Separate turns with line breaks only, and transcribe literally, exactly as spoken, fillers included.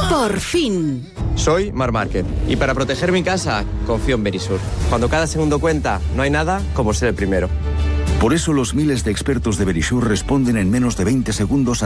Por fin.
Soy Mar Márquez y para proteger mi casa confío en Verisur. Cuando cada segundo cuenta, no hay nada como ser el primero.
Por eso los miles de expertos de Verisur responden en menos de veinte segundos a